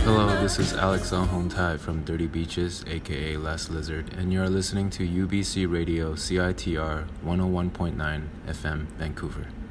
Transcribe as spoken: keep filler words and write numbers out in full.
Hello, this is Alex Alhontai from Dirty Beaches, aka Last Lizard, and you are listening to U B C Radio C I T R one oh one point nine F M, Vancouver.